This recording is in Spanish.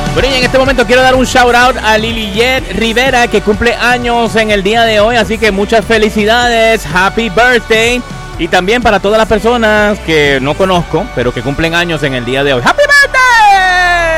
Bueno, y en este momento quiero dar un shout out a Liliyet Rivera, que cumple años en el día de hoy, así que muchas felicidades, happy birthday. Y también para todas las personas que no conozco, pero que cumplen años en el día de hoy, happy birthday.